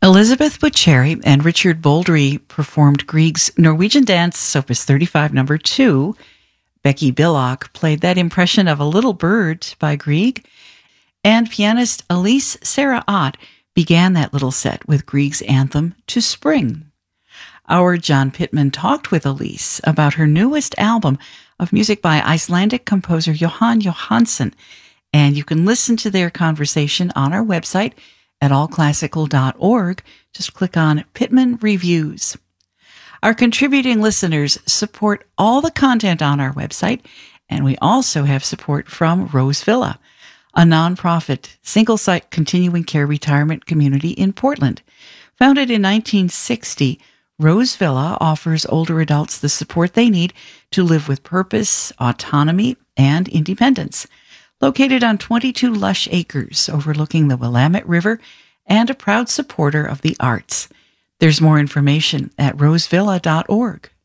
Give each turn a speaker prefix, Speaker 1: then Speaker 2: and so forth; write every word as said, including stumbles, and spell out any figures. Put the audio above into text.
Speaker 1: Elizabeth Bucherri and Richard Boldry performed Grieg's Norwegian Dance, Opus thirty-five, number two. Becky Billock played that impression of a little bird by Grieg, and pianist Elise Sarah Ott began that little set with Grieg's anthem, To Spring. Our John Pittman talked with Elise about her newest album of music by Icelandic composer Jóhann Jóhannsson, and you can listen to their conversation on our website at all classical dot org. Just click on Pittman Reviews. Our contributing listeners support all the content on our website, and we also have support from Rose Villa, a nonprofit single-site continuing care retirement community in Portland. Founded in nineteen sixty, Rose Villa offers older adults the support they need to live with purpose, autonomy, and independence. Located on twenty-two lush acres overlooking the Willamette River and a proud supporter of the arts. There's more information at rose villa dot org.